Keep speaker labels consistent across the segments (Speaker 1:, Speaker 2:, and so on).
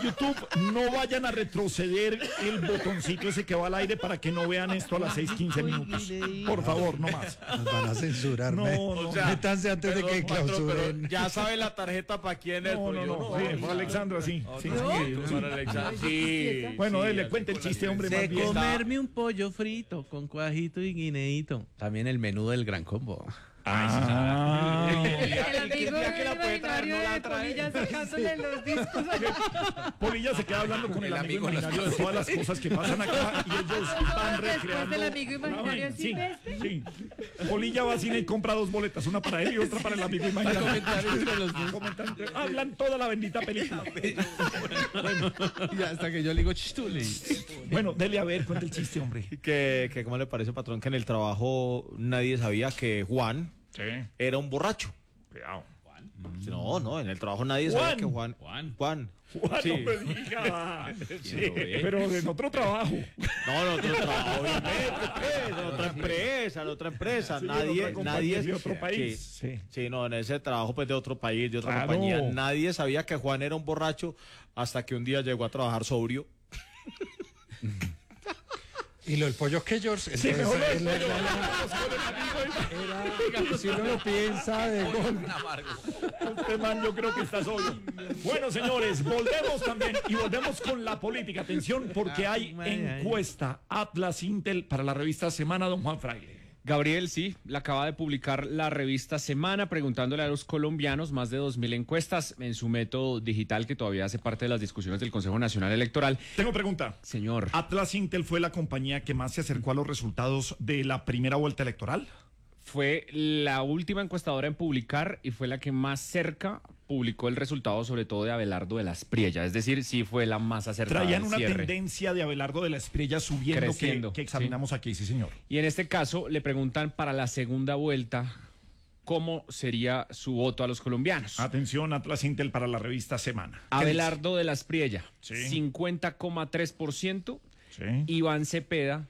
Speaker 1: YouTube no vayan a retroceder el botoncito ese que va al aire para que no vean esto a las 6:15 minutos. Por favor, no más.
Speaker 2: Nos van a censurar.
Speaker 1: No,
Speaker 2: O sea, métanse antes de que clausuren.
Speaker 3: Pero ya sabe la tarjeta para quién es.
Speaker 1: No, sí, para Alexandra, sí. Sí,
Speaker 3: Para Alexandra, sí.
Speaker 1: Bueno, le cuente el chiste, hombre, más
Speaker 4: De
Speaker 1: bien.
Speaker 4: comerme un pollo frito con cuajito y guineíto. También el menú del Gran Combo.
Speaker 1: Ah.
Speaker 5: El amigo imaginario de Polilla sacándole los discos.
Speaker 1: Polilla se queda hablando con el amigo imaginario de todas las cosas que pasan acá y ellos van recreando.
Speaker 5: Después del amigo imaginario
Speaker 1: Sí,
Speaker 5: silvestre.
Speaker 1: sí. Polilla va al cine y compra 2 boletas, una para él y otra para el amigo imaginario. Hablan toda la bendita película.
Speaker 4: Y hasta que yo le digo chistule.
Speaker 1: Bueno, dele a ver, cuenta el chiste, hombre.
Speaker 3: Que ¿cómo le parece, patrón, que en el trabajo nadie sabía que Juan era un borracho?
Speaker 1: Cuidado.
Speaker 3: No, en el trabajo nadie sabía que Juan.
Speaker 1: Juan,
Speaker 3: Sí.
Speaker 1: no me diga. Sí, pero en otro trabajo.
Speaker 3: No, en otro trabajo, obviamente, pues, en otra empresa.
Speaker 1: Sí,
Speaker 3: Nadie,
Speaker 1: otra compañía,
Speaker 3: nadie.
Speaker 1: de otro país. Sí.
Speaker 3: Sí, no, en ese trabajo, pues, de otro país, de otra
Speaker 1: Claro.
Speaker 3: compañía. Nadie sabía que Juan era un borracho hasta que un día llegó a trabajar sobrio.
Speaker 2: Y lo del pollo que George.
Speaker 1: Sí, mejor
Speaker 2: entonces,
Speaker 1: lo del pollo.
Speaker 2: si uno lo piensa de gol.
Speaker 1: Este man yo creo que está solo. Bueno, señores, volvemos también y volvemos con la política. Atención, porque hay encuesta Atlas Intel para la revista Semana, don Juan Fraile.
Speaker 6: Gabriel, sí, la acaba de publicar la revista Semana preguntándole a los colombianos más de 2.000 encuestas en su método digital que todavía hace parte de las discusiones del Consejo Nacional Electoral.
Speaker 1: Tengo pregunta.
Speaker 6: Señor.
Speaker 1: ¿Atlas Intel fue la compañía que más se acercó a los resultados de la primera vuelta electoral?
Speaker 6: Fue la última encuestadora en publicar y fue la que más cerca publicó el resultado, sobre todo de Abelardo de la Espriella. Es decir, sí fue la más acertada.
Speaker 1: Traían
Speaker 6: del
Speaker 1: una
Speaker 6: cierre.
Speaker 1: tendencia de Abelardo de la Espriella subiendo
Speaker 6: Creciendo,
Speaker 1: que examinamos aquí, sí, señor.
Speaker 6: Y en este caso le preguntan para la segunda vuelta cómo sería su voto a los colombianos.
Speaker 1: Atención, Atlas Intel para la revista Semana.
Speaker 6: Abelardo de la Espriella,
Speaker 1: Sí.
Speaker 6: 50,3%.
Speaker 1: Sí.
Speaker 6: Iván Cepeda,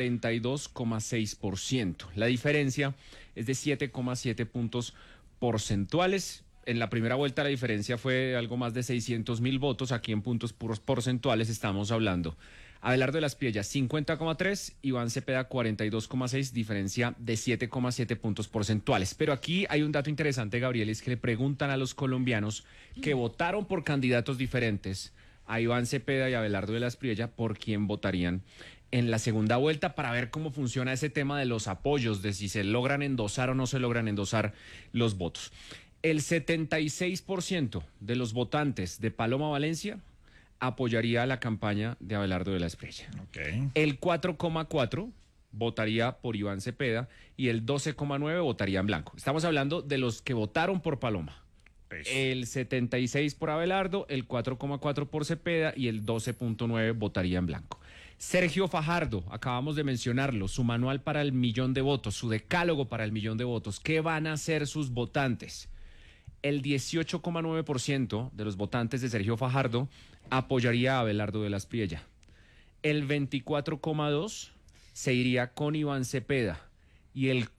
Speaker 6: 42,6%. La diferencia es de 7,7 puntos porcentuales. En la primera vuelta la diferencia fue de algo más de 600.000 votos. Aquí en puntos puros porcentuales estamos hablando. Abelardo de la Espriella, 50,3, Iván Cepeda, 42,6, diferencia de 7,7 puntos porcentuales. Pero aquí hay un dato interesante, Gabriel, es que le preguntan a los colombianos que votaron por candidatos diferentes, a Iván Cepeda y a Abelardo de la Espriella, por quién votarían en la segunda vuelta para ver cómo funciona ese tema de los apoyos, de si se logran endosar o no se logran endosar los votos. El 76% de los votantes de Paloma Valencia apoyaría la campaña de Abelardo de la Espriella.
Speaker 1: Okay.
Speaker 6: El 4,4% votaría por Iván Cepeda y el 12,9% votaría en blanco. Estamos hablando de los que votaron por Paloma. El 76 por Abelardo, el 4,4 por Cepeda y el 12,9 votaría en blanco. Sergio Fajardo, acabamos de mencionarlo, su manual para el 1.000.000 de votos, su decálogo para el 1.000.000 de votos. ¿Qué van a hacer sus votantes? El 18,9% de los votantes de Sergio Fajardo apoyaría a Abelardo de la Espriella. El 24,2% se iría con Iván Cepeda. Y el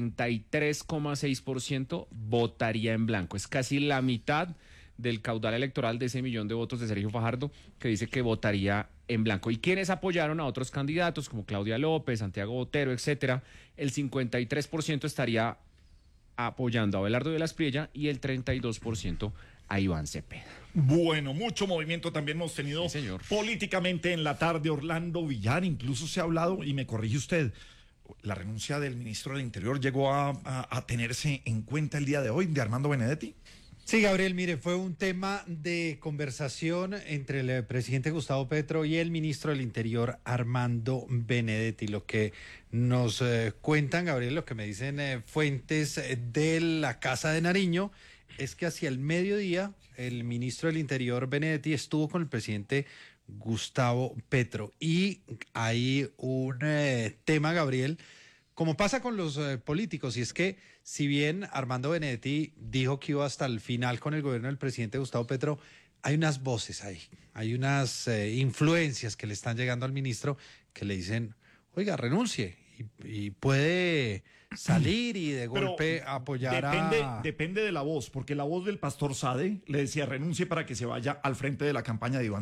Speaker 6: 43,6% votaría en blanco. Es casi la mitad del caudal electoral de ese 1.000.000 de votos de Sergio Fajardo, que dice que votaría en blanco. ¿Y quienes apoyaron a otros candidatos como Claudia López, Santiago Botero, etcétera? El 53% estaría apoyando a Abelardo de la Espriella y el 32% a Iván Cepeda.
Speaker 1: Bueno, mucho movimiento también hemos tenido
Speaker 6: Sí, señor.
Speaker 1: políticamente en la tarde. Orlando Villar, incluso se ha hablado, y me corrige usted, la renuncia del ministro del Interior llegó a tenerse en cuenta el día de hoy, de Armando Benedetti.
Speaker 2: Sí, Gabriel, mire, fue un tema de conversación entre el presidente Gustavo Petro y el ministro del Interior, Armando Benedetti. Lo que nos cuentan, Gabriel, lo que me dicen fuentes de la Casa de Nariño, es que hacia el mediodía el ministro del Interior, Benedetti, estuvo con el presidente Gustavo Petro. Y hay un tema, Gabriel, como pasa con los políticos, y es que si bien Armando Benedetti dijo que iba hasta el final con el gobierno del presidente Gustavo Petro, hay unas voces ahí, hay unas influencias que le están llegando al ministro que le dicen, oiga, renuncie y puede salir y de golpe apoyar
Speaker 1: Depende de la voz, porque la voz del pastor Sade le decía renuncie para que se vaya al frente de la campaña de Iván